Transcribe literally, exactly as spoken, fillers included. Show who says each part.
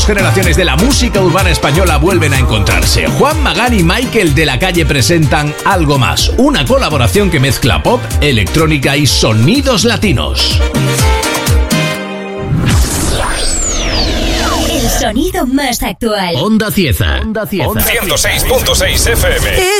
Speaker 1: dos generaciones de la música urbana española vuelven a encontrarse. Juan Magán y Michael de la Calle presentan Algo Más, una colaboración que mezcla pop, electrónica y sonidos latinos.
Speaker 2: El sonido más actual.
Speaker 1: Onda Cieza. Onda Cieza.
Speaker 3: ciento seis punto seis F M.